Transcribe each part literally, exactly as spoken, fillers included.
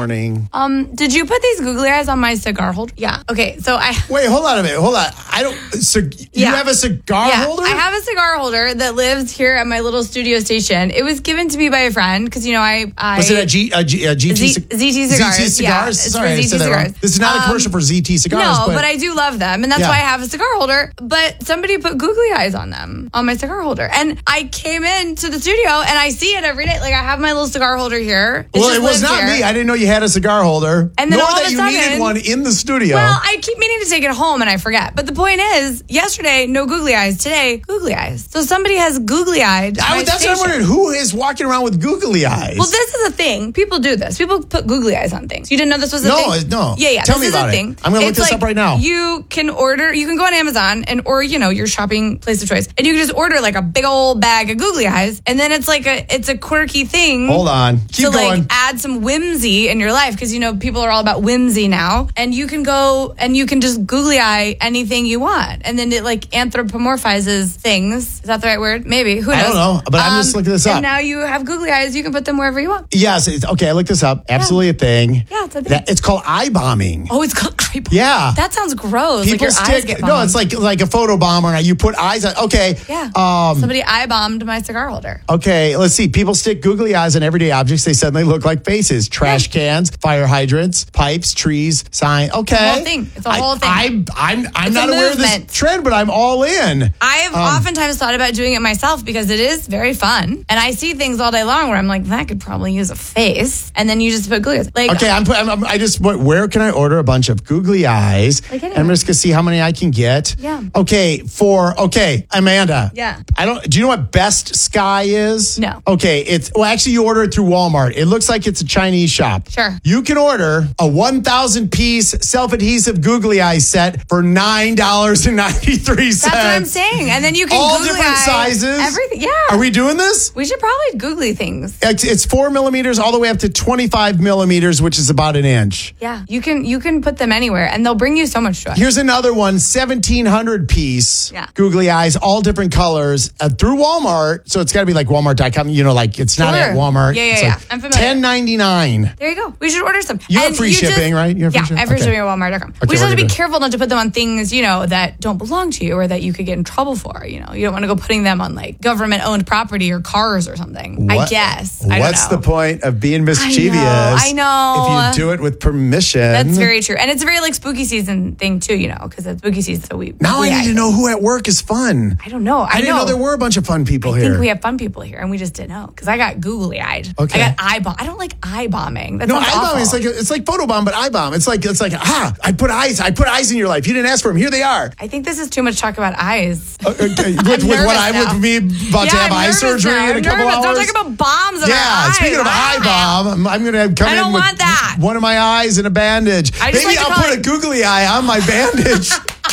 morning. Um, did you put these googly eyes on my cigar holder? Yeah. Okay, so I... Wait, hold on a minute. Hold on. I don't... So you Yeah. have a cigar yeah, holder? I have a cigar holder that lives here at my little studio station. It was given to me by a friend because, you know, I... I Was it a, G, a, G, a G T? Z, ZT cigars. Z T cigars? Yeah, it's Sorry, for I Z T said that wrong. cigars. This is not Um, a commercial for Z T cigars. No, but, but I do love them, and that's Yeah. why I have a cigar holder. But somebody put googly eyes on them, on my cigar holder. And I came into the studio, and I see it every day. Like, I have my little cigar holder here. It well, just it was lives not here. me. I didn't know you had a cigar holder. And then nor all of that a you sudden- needed one in the studio. Well, I keep meaning to take it home, and I forget. But the point is, yesterday, no googly eyes. Today, googly eyes. So somebody has googly eyed. I, that's what I'm wondering. Who is walking around with googly eyes? Well, this is a thing. People do this. People put googly eyes on things. You didn't know this was a No, thing? no. Yeah, yeah. Tell this me is about a it. thing. I'm gonna look It's this like up right now. You can order, you can go on Amazon and, or, you know, your shopping place of choice, and you can just order like a big old bag of googly eyes, and then it's like a, it's a quirky thing. Hold on. Keep to going. like add some whimsy in your life, because, you know, people are all about whimsy now, and you can go and you can just googly eye anything you want, and then it like anthropomorphizes things. Is that the right word? Maybe. Who knows? I don't know, but I'm just looking this up. And now you have googly eyes. You can put them wherever you want. Yes. It's, okay, I looked this up. Absolutely a thing. Yeah, it's a thing. That, it's called eye bombing. Oh, it's called eye bomb. Yeah. That sounds gross. People like your stick. eyes get bombed. No, it's like like a photo bomb, or you put eyes on. Okay. Yeah. Um, Somebody eye bombed my cigar holder. Okay, let's see. People stick googly eyes on everyday objects. They suddenly look like faces. Trash cans, fire hydrants, pipes, trees, sign. Okay. It's a whole thing. It's a whole I, thing. I'm I'm I'm It's not a aware of movement. this trend, but I'm all in. I have Um, oftentimes thought about doing it myself because it is very fun, and I see things all day long where I'm like, that could probably use a face, and then you just put googly eyes. Like, Okay, I'm, I'm, I'm I just what- where can I order a bunch of googly eyes? Like and I'm just gonna see how many I can get. Yeah. Okay, for okay, Amanda. Yeah. I don't. Do you know what Best Sky is? No. Okay, it's well actually you order it through Walmart. It looks like it's a Chinese shop. Sure. You can order a one thousand piece self adhesive googly eye set for nine dollars and ninety three cents. that's what I'm saying. And then you can All googly different eye sizes. everything. Yeah. Are we doing this? We should probably googly things. It's, it's four millimeters all the way up to twenty-five millimeters, which is about an inch. Yeah. You can you can put them anywhere, and they'll bring you so much joy. Here's another one, seventeen hundred piece Yeah. googly eyes, all different colors uh, through Walmart. So it's got to be like Walmart dot com. You know, like it's not Sure. at Walmart. Yeah, yeah, it's yeah. like I'm familiar. ten ninety-nine. There you go. We should order some. You have And free just- shipping, right? You have free yeah, shipping? I have free Okay. shipping at Walmart dot com. Okay, we just we're have to be good. careful not to put them on things, you know, that don't belong to you or that you could get in trouble for. You know, you don't want to go putting them on like government-owned property or cars or something. I What- guess. I don't What's know. the point of being mischievous? I know. If you do it with permission. That's very true. And it's a very like spooky season thing too, you know, because it's spooky season. So we Now we, I need to know who at work is fun. I don't know. I, I didn't know. know there were a bunch of fun people I here. think we have fun people here, and we just didn't know because I got googly eyed. Okay. I got eye bomb. I don't like eye bombing. That No, sounds eye bomb awful. is like it's like photobomb, but eye bomb. It's like it's like ah, I put eyes. I put eyes in your life. You didn't ask for them. Here they are. I think this is too much talk about eyes. Uh, okay, with, with nervous what I now. with me about to Yeah, have I'm eye nervous surgery now. in a I'm couple nervous. hours. Don't talk about bombs in Yeah, our eyes. speaking of eye bomb, I'm, I'm going to come I in don't with want that. one of my eyes and a bandage. I just Maybe like to I'll call put it- a googly eye on my bandage.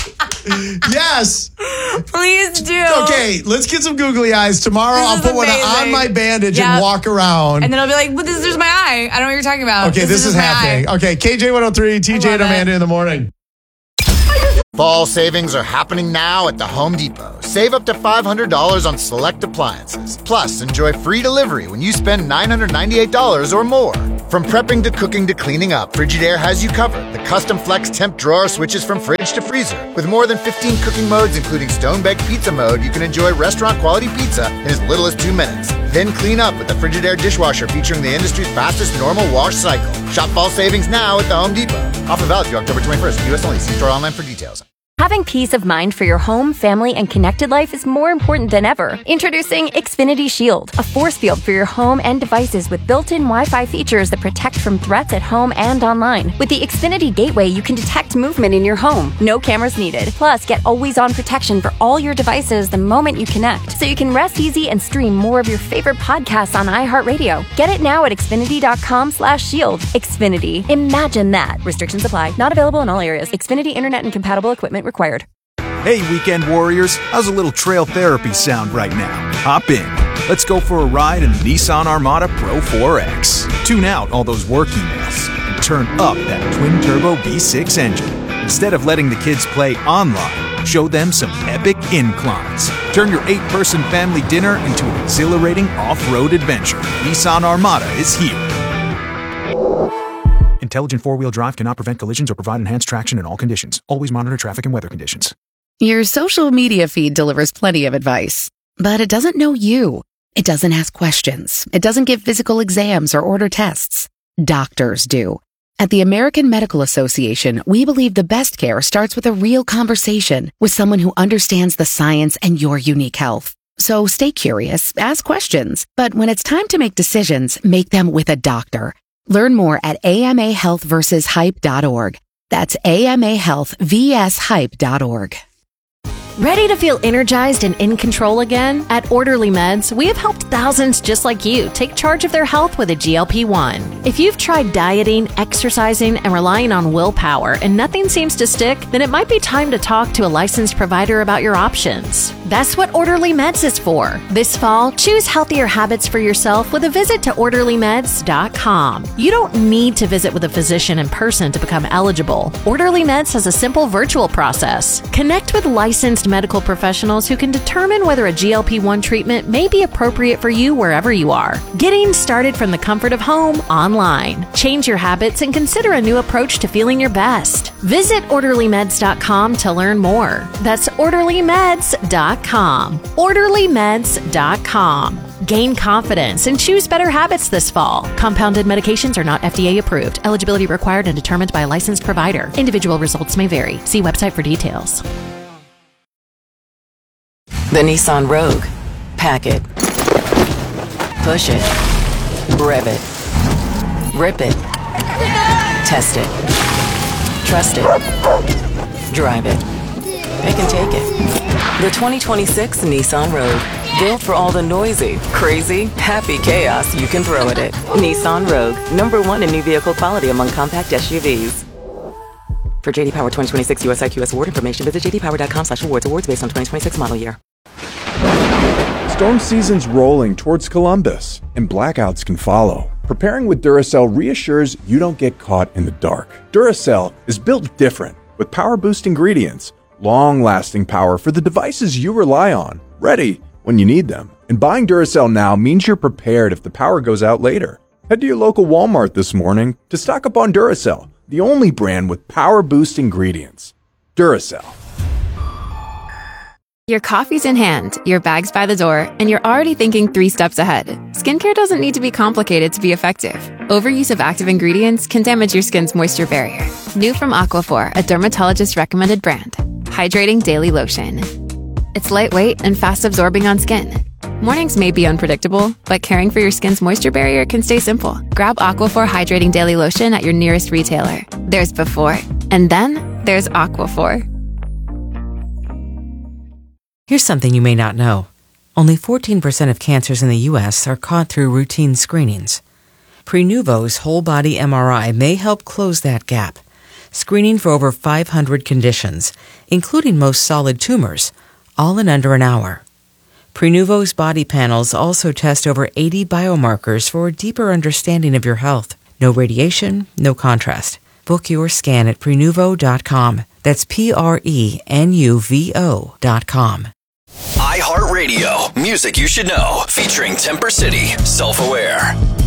Yes. Please do. Okay, let's get some googly eyes. Tomorrow This I'll is put one on amazing. my bandage Yep. and walk around. And then I'll be like, well, this is my eye. I don't know what you're talking about. Okay, this, is, just my happening. eye. Okay, K J one oh three, T J love and Amanda it. in the morning. Fall savings are happening now at the Home Depot. Save up to five hundred dollars on select appliances. Plus, enjoy free delivery when you spend nine hundred ninety-eight dollars or more. From prepping to cooking to cleaning up, Frigidaire has you covered. The custom flex temp drawer switches from fridge to freezer. With more than fifteen cooking modes, including stone-baked pizza mode, you can enjoy restaurant-quality pizza in as little as two minutes. Then clean up with the Frigidaire dishwasher featuring the industry's fastest normal wash cycle. Shop fall savings now at the Home Depot. Offer valid through October twenty-first. U S only. See store online for details. Having peace of mind for your home, family, and connected life is more important than ever. Introducing Xfinity Shield, a force field for your home and devices with built-in Wi-Fi features that protect from threats at home and online. With the Xfinity Gateway, you can detect movement in your home. No cameras needed. Plus, get always-on protection for all your devices the moment you connect, so you can rest easy and stream more of your favorite podcasts on iHeartRadio. Get it now at Xfinity.com slash shield. Xfinity. Imagine that. Restrictions apply. Not available in all areas. Xfinity Internet and compatible equipment required. Hey, weekend warriors, how's a little trail therapy sound right now? Hop in. Let's go for a ride in the Nissan Armada Pro four X. Tune out all those work emails and turn up that twin-turbo V six engine. Instead of letting the kids play online, show them some epic inclines. Turn your eight-person family dinner into an exhilarating off-road adventure. Nissan Armada is here. Intelligent four-wheel drive cannot prevent collisions or provide enhanced traction in all conditions. Always monitor traffic and weather conditions. Your social media feed delivers plenty of advice, but it doesn't know you. It doesn't ask questions. It doesn't give physical exams or order tests. Doctors do. At the American Medical Association, we believe the best care starts with a real conversation with someone who understands the science and your unique health. So stay curious, ask questions, but when it's time to make decisions, make them with a doctor. Learn more at A M A health versus hype dot org. That's A M A health versus hype dot org. Ready to feel energized and in control again? At Orderly Meds, we have helped thousands just like you take charge of their health with a G L P one. If you've tried dieting, exercising, and relying on willpower and nothing seems to stick, then it might be time to talk to a licensed provider about your options. That's what Orderly Meds is for. This fall, choose healthier habits for yourself with a visit to orderly meds dot com. You don't need to visit with a physician in person to become eligible. Orderly Meds has a simple virtual process. Connect with licensed medical professionals who can determine whether a G L P one treatment may be appropriate for you wherever you are. Getting started from the comfort of home online. Change your habits and consider a new approach to feeling your best. Visit orderly meds dot com to learn more. That's orderly meds dot com. orderly meds dot com. Gain confidence and choose better habits this fall. Compounded medications are not F D A approved. Eligibility required and determined by a licensed provider. Individual results may vary. See website for details. The Nissan Rogue. Pack it. Push it. Rev it. Rip it. Test it. Trust it. Drive it. It can take it. The twenty twenty-six Nissan Rogue. Built for all the noisy, crazy, happy chaos you can throw at it. Nissan Rogue. Number one in new vehicle quality among compact S U Vs. For J D Power twenty twenty-six U S I Q S award information, visit j d power dot com slash awards. Awards based on twenty twenty-six model year. Storm season's rolling towards Columbus, and blackouts can follow. Preparing with Duracell reassures you don't get caught in the dark. Duracell is built different, with power-boost ingredients, long-lasting power for the devices you rely on, ready when you need them. And buying Duracell now means you're prepared if the power goes out later. Head to your local Walmart this morning to stock up on Duracell, the only brand with power-boost ingredients. Duracell. Your coffee's in hand, your bag's by the door, and you're already thinking three steps ahead. Skincare doesn't need to be complicated to be effective. Overuse of active ingredients can damage your skin's moisture barrier. New from Aquaphor, a dermatologist-recommended brand. Hydrating Daily Lotion. It's lightweight and fast-absorbing on skin. Mornings may be unpredictable, but caring for your skin's moisture barrier can stay simple. Grab Aquaphor Hydrating Daily Lotion at your nearest retailer. There's before, and then there's Aquaphor. Here's something you may not know. Only fourteen percent of cancers in the U S are caught through routine screenings. Prenuvo's whole-body M R I may help close that gap, screening for over five hundred conditions, including most solid tumors, all in under an hour. Prenuvo's body panels also test over eighty biomarkers for a deeper understanding of your health. No radiation, no contrast. Book your scan at prenuvo dot com. That's P R E N U V O dot com. iHeartRadio, music you should know, featuring Temper City, Self-Aware.